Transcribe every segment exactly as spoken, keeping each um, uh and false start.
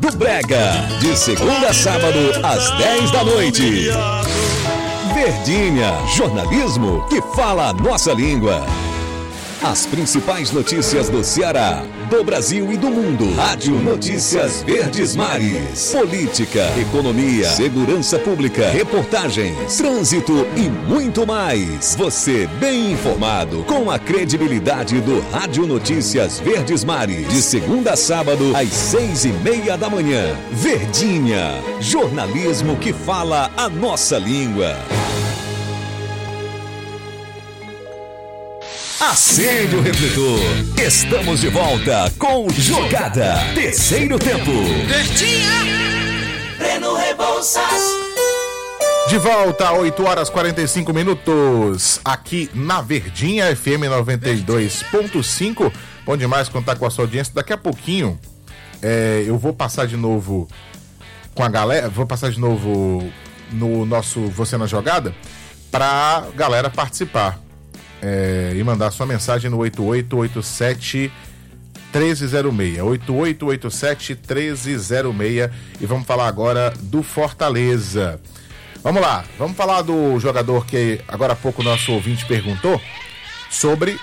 do Brega, de segunda a sábado, às dez da noite. Verdinha, jornalismo que fala a nossa língua. As principais notícias do Ceará, do Brasil e do mundo. Rádio Notícias Verdes Mares. Política, economia, segurança pública, reportagens, trânsito e muito mais. Você bem informado com a credibilidade do Rádio Notícias Verdes Mares. De segunda a sábado, às seis e meia da manhã. Verdinha, jornalismo que fala a nossa língua. Acende o refletor. Estamos de volta com Jogada. Terceiro tempo. Verdinha. Breno Rebouças. De volta, oito horas e quarenta e cinco minutos. Aqui na Verdinha, F M noventa e dois ponto cinco. Bom demais contar com a sua audiência. Daqui a pouquinho, é, eu vou passar de novo com a galera. Vou passar de novo no nosso Você na Jogada pra galera participar. É, e mandar sua mensagem no oito oito oito sete um três zero seis, oito oito oito sete um três zero seis, e vamos falar agora do Fortaleza. Vamos lá, vamos falar do jogador que agora há pouco o nosso ouvinte perguntou sobre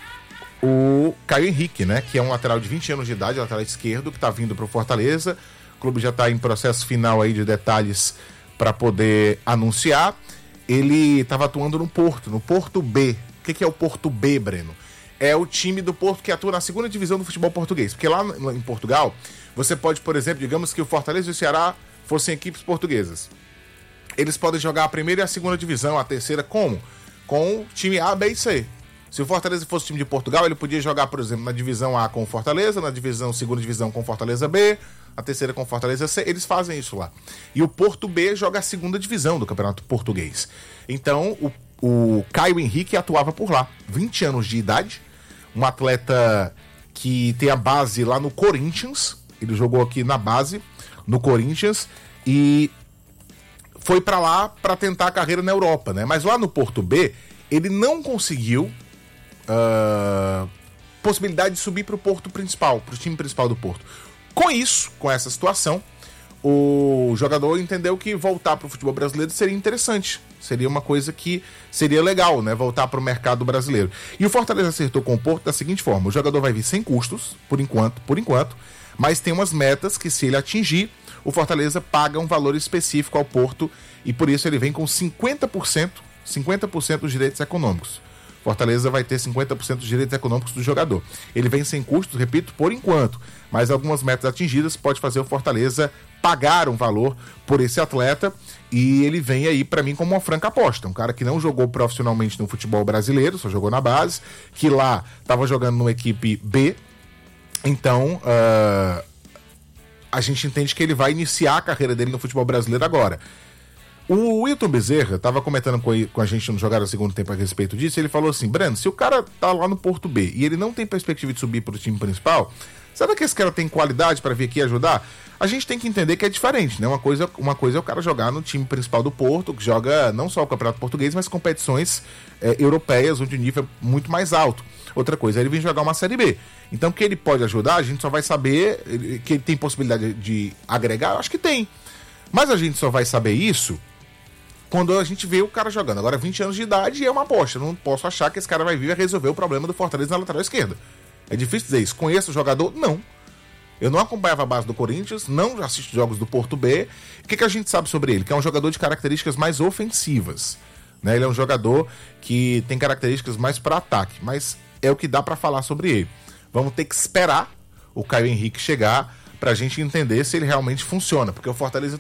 o Caio Henrique, né? Que é um lateral de vinte anos de idade, lateral esquerdo, que está vindo para o Fortaleza. O clube já está em processo final aí de detalhes para poder anunciar. Ele estava atuando no Porto, no Porto B. O que, que é o Porto B, Breno? É o time do Porto que atua na segunda divisão do futebol português. Porque lá em Portugal, você pode, por exemplo, digamos que o Fortaleza e o Ceará fossem equipes portuguesas. Eles podem jogar a primeira e a segunda divisão, a terceira como? Com o time A, B e C. Se o Fortaleza fosse time de Portugal, ele podia jogar, por exemplo, na divisão A com o Fortaleza, na divisão, segunda divisão com o Fortaleza B, a terceira com o Fortaleza C. Eles fazem isso lá. E o Porto B joga a segunda divisão do Campeonato Português. Então, o O Caio Henrique atuava por lá, vinte anos de idade, um atleta que tem a base lá no Corinthians. Ele jogou aqui na base, no Corinthians, e foi para lá para tentar a carreira na Europa, né? Mas lá no Porto B, ele não conseguiu uh, possibilidade de subir para o Porto principal, para o time principal do Porto. Com isso, com essa situação, o jogador entendeu que voltar para o futebol brasileiro seria interessante. Seria uma coisa que seria legal, né? Voltar para o mercado brasileiro. E o Fortaleza acertou com o Porto da seguinte forma: o jogador vai vir sem custos, por enquanto, por enquanto, mas tem umas metas que, se ele atingir, o Fortaleza paga um valor específico ao Porto, e por isso ele vem com cinquenta por cento, cinquenta por cento dos direitos econômicos. Fortaleza vai ter cinquenta por cento dos direitos econômicos do jogador. Ele vem sem custos, repito, por enquanto, mas algumas metas atingidas pode fazer o Fortaleza pagar um valor por esse atleta, e ele vem aí para mim como uma franca aposta. Um cara que não jogou profissionalmente no futebol brasileiro, só jogou na base, que lá estava jogando numa equipe B. Então, uh, a gente entende que ele vai iniciar a carreira dele no futebol brasileiro agora. O Wilton Bezerra estava comentando com, com a gente no Jogar no Segundo Tempo a respeito disso, e ele falou assim: Breno, se o cara tá lá no Porto B e ele não tem perspectiva de subir para o time principal, será que esse cara tem qualidade para vir aqui ajudar? A gente tem que entender que é diferente, né? Uma coisa, uma coisa é o cara jogar no time principal do Porto, que joga não só o Campeonato Português, mas competições é, europeias, onde o nível é muito mais alto. Outra coisa é ele vir jogar uma Série B. Então, que ele pode ajudar, a gente só vai saber que ele tem possibilidade de agregar, eu acho que tem. Mas a gente só vai saber isso quando a gente vê o cara jogando. Agora, vinte anos de idade é uma aposta. Eu não posso achar que esse cara vai vir a resolver o problema do Fortaleza na lateral esquerda. É difícil dizer isso. Conheço o jogador? Não. Eu não acompanhava a base do Corinthians, não assisto jogos do Porto B. O que, que a gente sabe sobre ele? Que é um jogador de características mais ofensivas, né? Ele é um jogador que tem características mais para ataque, mas é o que dá para falar sobre ele. Vamos ter que esperar o Caio Henrique chegar pra gente entender se ele realmente funciona, porque o Fortaleza